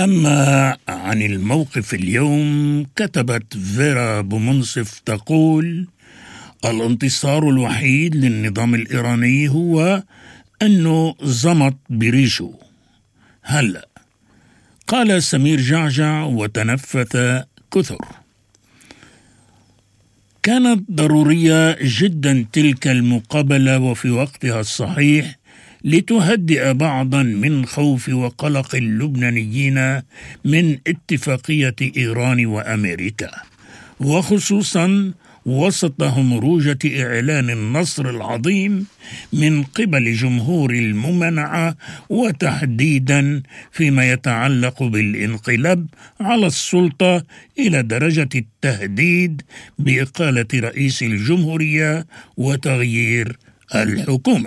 أما عن الموقف اليوم، كتبت فيرا بومنصف تقول: الانتصار الوحيد للنظام الإيراني هو أنه زمط بريشه. هلأ قال سمير جعجع وتنفث كثر. كانت ضرورية جدا تلك المقابلة وفي وقتها الصحيح لتهدئ بعضا من خوف وقلق اللبنانيين من اتفاقية إيران وأمريكا، وخصوصا وسط همروجة إعلان النصر العظيم من قبل جمهور الممانعة، وتحديدا فيما يتعلق بالانقلاب على السلطة إلى درجة التهديد بإقالة رئيس الجمهورية وتغيير الحكومة.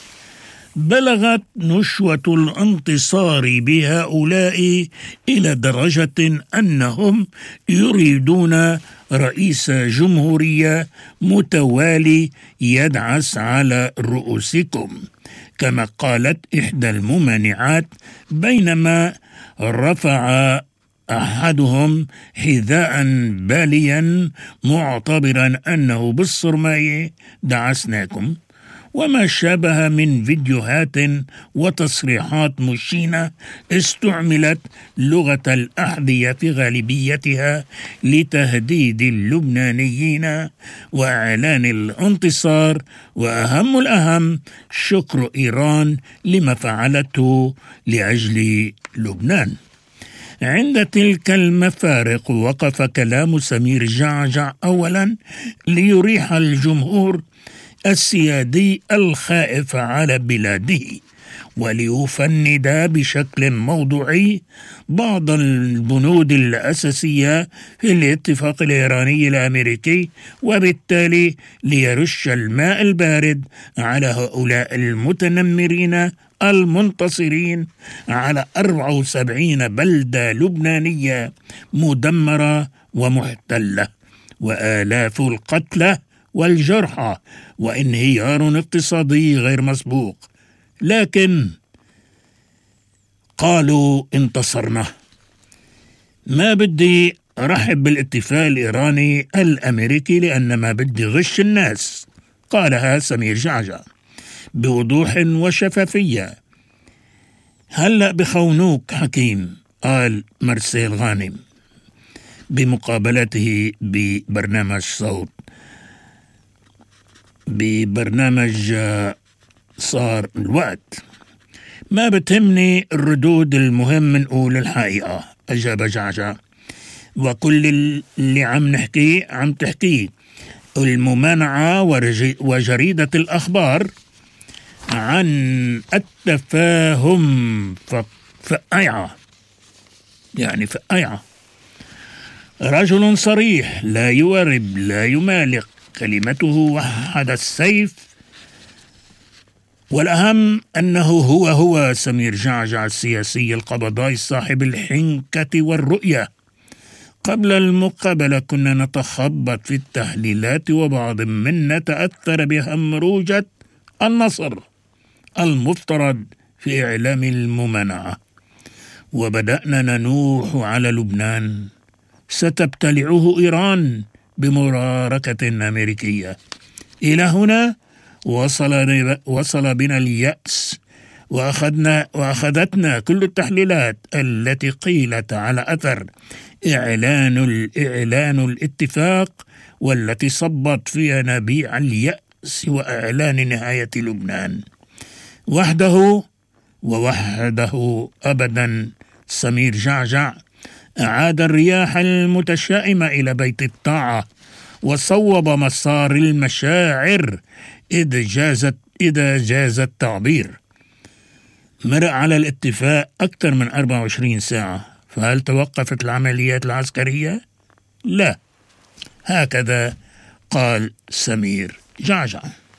بلغت نشوة الانتصار بهؤلاء إلى درجة أنهم يريدون رئيس جمهورية متوالي يدعس على رؤوسكم، كما قالت إحدى الممانعات بينما رفع أحدهم حذاء باليا معتبرا أنه بالصرماء دعسناكم، وما شابه من فيديوهات وتصريحات مشينة استعملت لغة الأحذية في غالبيتها لتهديد اللبنانيين وإعلان الانتصار، وأهم الأهم شكر إيران لما فعلته لأجل لبنان. عند تلك المفارق وقف كلام سمير جعجع أولا ليريح الجمهور السيادي الخائف على بلاده، وليفند بشكل موضوعي بعض البنود الأساسية في الاتفاق الإيراني الأمريكي، وبالتالي ليرش الماء البارد على هؤلاء المتنمرين المنتصرين على 74 بلدة لبنانية مدمرة ومحتلة، وآلاف القتلى والجرحى، وانهيار اقتصادي غير مسبوق. لكن قالوا انتصرنا. ما بدي رحب بالاتفاق الإيراني الأمريكي لأن ما بدي غش الناس، قالها سمير جعجع بوضوح وشفافية. هلأ بخونوك حكيم، قال مرسيل غانم بمقابلته ببرنامج صار الوقت. ما بتهمني الردود، المهم نقول الحقيقة، أجاب جعجع. وكل اللي عم تحكيه الممانعة وجريدة الأخبار عن التفاهم فقيعة، يعني فقيعة. رجل صريح لا يورب لا يمالق، كلمته وحد السيف، والأهم أنه هو سمير جعجع السياسي القبضاي صاحب الحنكة والرؤية. قبل المقابلة كنا نتخبط في التحليلات، وبعض منا تأثر بهمروجة النصر المفترض في إعلام الممانعة، وبدأنا ننوح على لبنان ستبتلعه إيران بمراركة أمريكية. إلى هنا وصل بنا اليأس، وأخذتنا كل التحليلات التي قيلت على أثر إعلان الاتفاق، والتي صبت فيها نبيع اليأس وإعلان نهاية لبنان. وحده أبدا سمير جعجع أعاد الرياح المتشائمة إلى بيت الطاعة، وصوب مسار المشاعر إذا جاز التعبير. مر على الاتفاق أكثر من 24 ساعة، فهل توقفت العمليات العسكرية؟ لا، هكذا قال سمير جعجع.